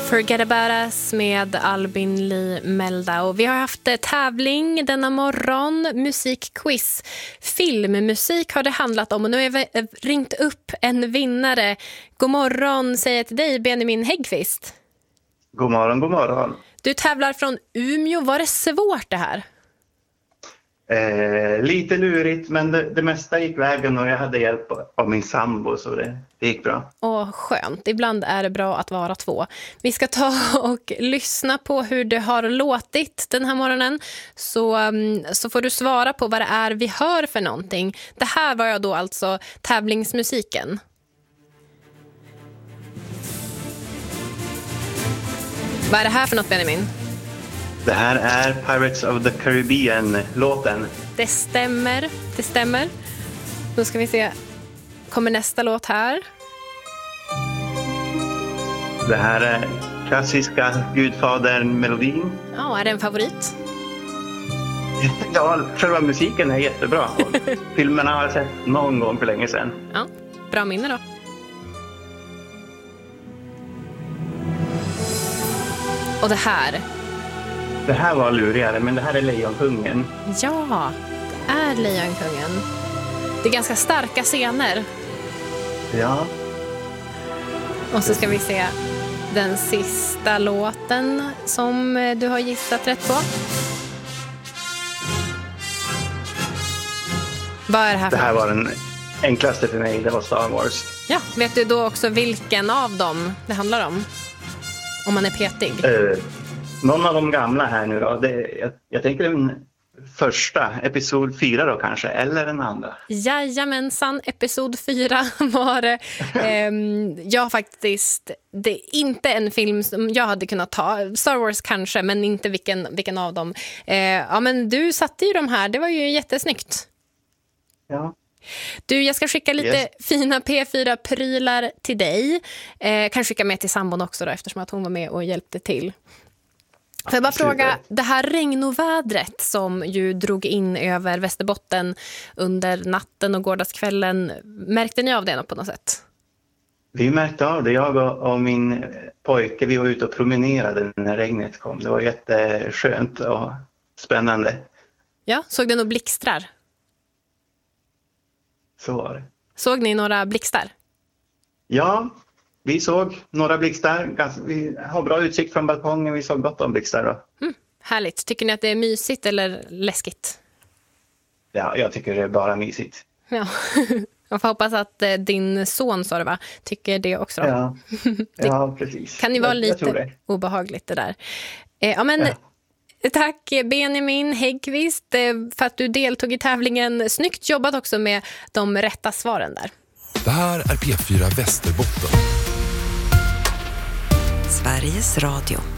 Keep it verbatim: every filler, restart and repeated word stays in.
Forget about us med Albin Lee Meldau. Vi har haft tävling denna morgon, musikquiz. Filmmusik har det handlat om och nu har vi ringt upp en vinnare. God morgon säger jag till dig, Benjamin Häggqvist. God morgon, god morgon. Du tävlar från Umeå. Var det svårt det här? Eh, lite lurigt, men det, det mesta gick vägen och jag hade hjälp av min sambo, så det, det gick bra. Åh, skönt. Ibland är det bra att vara två. Vi ska ta och lyssna på hur det har låtit den här morgonen. Så, så får du svara på vad det är vi hör för någonting. Det här var jag då alltså tävlingsmusiken. Vad är det här för något, Benjamin? Det här är Pirates of the Caribbean-låten. Det stämmer, det stämmer. Då ska vi se. Kommer nästa låt här. Det här är klassiska Gudfadern-melodin. Ja, är det en favorit? Ja, själva musiken är jättebra. Filmerna har jag sett någon gång för länge sedan. Ja, bra minne då. Och det här... Det här var lurigare, men det här är Lejonkungen. Ja, det är Lejonkungen. Det är ganska starka scener. Ja. Och så ska vi se den sista låten som du har gissat rätt på. Vad är det här för? Det här var den enklaste för mig, det var Star Wars. Ja, vet du då också vilken av dem det handlar om? Om man är petig. Uh. Någon av de gamla här nu då, det, jag, jag tänker den första, episod fyra då kanske, eller den andra. Jajamensan, episod fyra var det. ehm, jag faktiskt, det är inte en film som jag hade kunnat ta. Star Wars kanske, men inte vilken, vilken av dem. Ehm, ja, men du satte ju de här, det var ju jättesnyggt. Ja. Du, jag ska skicka lite yes. fina P fyra-prylar till dig. Eh, kan skicka med till sambon också då, eftersom att hon var med och hjälpte till. Får jag bara fråga, det här regnovädret som ju drog in över Västerbotten under natten och gårdagskvällen, märkte ni av det på något sätt? Vi märkte av det, jag och min pojke, vi var ute och promenerade när regnet kom. Det var jätteskönt och spännande. Ja, såg du några blixtrar? Så var det. Såg ni några blixtar? Ja, vi såg några blixtar. Vi har bra utsikt från balkongen. Vi såg gott om blixtar då. Mm, härligt. Tycker ni att det är mysigt eller läskigt? Ja, jag tycker det är bara mysigt. Ja, jag får hoppas att din son, sa det va, tycker det också. Ja, ja precis. Kan ju vara jag, lite jag obehagligt det där. Eh, ja, men... Ja. Tack Benjamin Häggqvist för att du deltog i tävlingen. Snyggt jobbat också med de rätta svaren där. Det här är P fyra Västerbotten. Sveriges Radio.